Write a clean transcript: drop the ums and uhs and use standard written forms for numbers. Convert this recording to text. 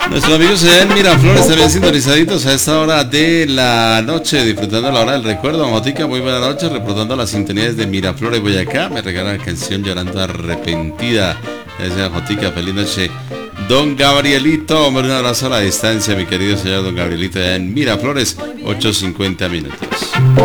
Nuestros amigos allá en Miraflores también sintonizaditos a esta hora de la noche, disfrutando la hora del recuerdo. Motica, muy buena noche, reportando las sintonías de Miraflores, Boyacá. Me regala la canción Llorando Arrepentida. Gracias, Motica, feliz noche. Don Gabrielito, hombre, un abrazo a la distancia, mi querido señor Don Gabrielito, allá en Miraflores, 8:50 minutos.